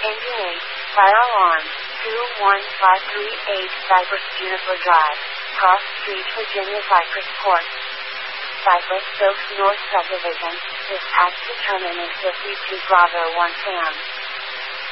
NDA, Fire Alarm, 21538 Cypress Juniper Drive, Cross Street, Virginia, Cypress Court. Cypress Oaks North Subdivision, dispatch determinant 52 Bravo 1 Sam.